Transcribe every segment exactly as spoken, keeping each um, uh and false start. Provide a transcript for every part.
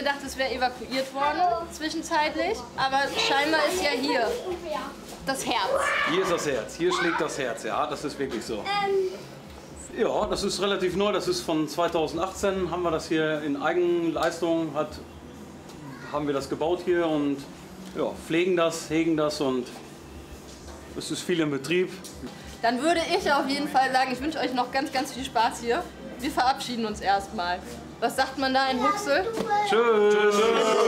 gedacht, es wäre evakuiert worden zwischenzeitlich, aber scheinbar ist ja hier das Herz. Hier ist das Herz, hier schlägt das Herz, ja, das ist wirklich so. Ja, das ist relativ neu, das ist von zweitausendachtzehn, haben wir das hier in Eigenleistung, hat, haben wir das gebaut hier und ja, pflegen das, hegen das und es ist viel im Betrieb. Dann würde ich auf jeden Fall sagen, ich wünsche euch noch ganz, ganz viel Spaß hier. Wir verabschieden uns erstmal. Was sagt man da in Huxel? Tschüss!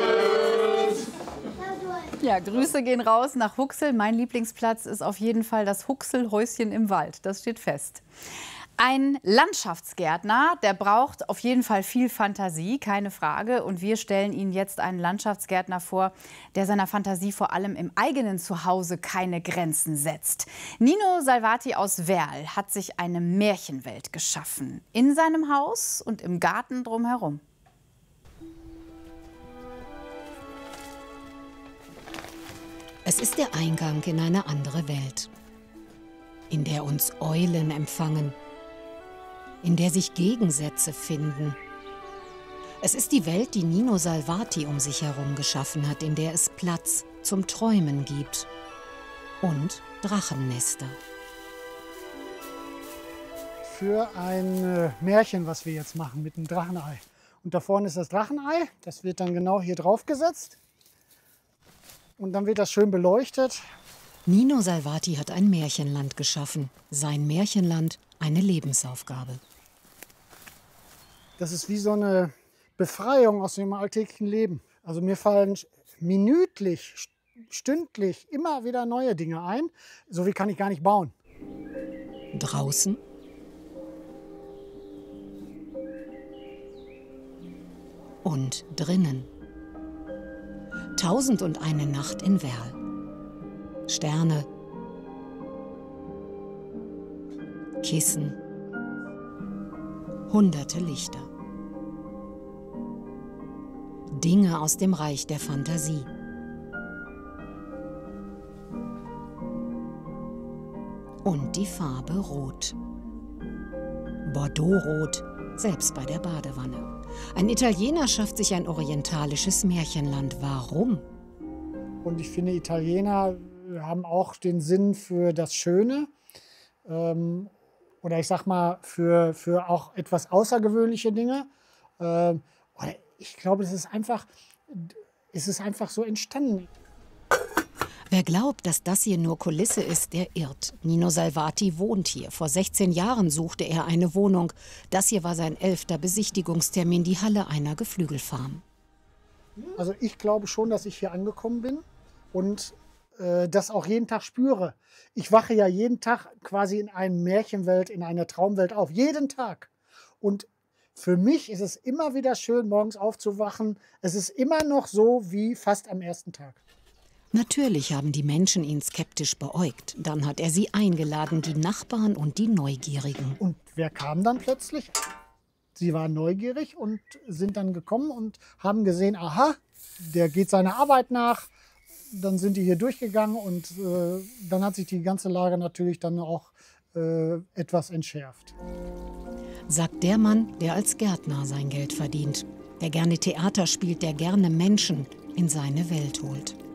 Ja, Grüße gehen raus nach Huxel. Mein Lieblingsplatz ist auf jeden Fall das Huxel-Häuschen im Wald. Das steht fest. Ein Landschaftsgärtner, der braucht auf jeden Fall viel Fantasie, keine Frage. Und wir stellen Ihnen jetzt einen Landschaftsgärtner vor, der seiner Fantasie vor allem im eigenen Zuhause keine Grenzen setzt. Nino Salvati aus Werl hat sich eine Märchenwelt geschaffen. In seinem Haus und im Garten drumherum. Es ist der Eingang in eine andere Welt, in der uns Eulen empfangen, in der sich Gegensätze finden. Es ist die Welt, die Nino Salvati um sich herum geschaffen hat, in der es Platz zum Träumen gibt und Drachennester. Für ein Märchen, was wir jetzt machen mit dem Drachenei. Und da vorne ist das Drachenei, das wird dann genau hier drauf gesetzt. Und dann wird das schön beleuchtet. Nino Salvati hat ein Märchenland geschaffen. Sein Märchenland eine Lebensaufgabe. Das ist wie so eine Befreiung aus dem alltäglichen Leben. Also mir fallen minütlich, stündlich immer wieder neue Dinge ein. So wie kann ich gar nicht bauen. Draußen und drinnen. Tausend und eine Nacht in Werl. Sterne, Kissen, hunderte Lichter. Dinge aus dem Reich der Fantasie. Und die Farbe Rot. Bordeaux-Rot, selbst bei der Badewanne. Ein Italiener schafft sich ein orientalisches Märchenland. Warum? Und ich finde, Italiener haben auch den Sinn für das Schöne. Ähm, oder ich sag mal, für, für auch etwas außergewöhnliche Dinge. Ähm, ich glaube, es ist einfach, es ist einfach so entstanden. Wer glaubt, dass das hier nur Kulisse ist, der irrt. Nino Salvati wohnt hier. Vor sechzehn Jahren suchte er eine Wohnung. Das hier war sein elfter Besichtigungstermin, die Halle einer Geflügelfarm. Also ich glaube schon, dass ich hier angekommen bin und äh, das auch jeden Tag spüre. Ich wache ja jeden Tag quasi in einer Märchenwelt, in einer Traumwelt auf. Jeden Tag. Und für mich ist es immer wieder schön, morgens aufzuwachen. Es ist immer noch so wie fast am ersten Tag. Natürlich haben die Menschen ihn skeptisch beäugt. Dann hat er sie eingeladen, die Nachbarn und die Neugierigen. Und wer kam dann plötzlich? Sie waren neugierig und sind dann gekommen und haben gesehen, aha, der geht seiner Arbeit nach. Dann sind die hier durchgegangen und äh, dann hat sich die ganze Lage natürlich dann auch äh, etwas entschärft. Sagt der Mann, der als Gärtner sein Geld verdient. Der gerne Theater spielt, der gerne Menschen in seine Welt holt.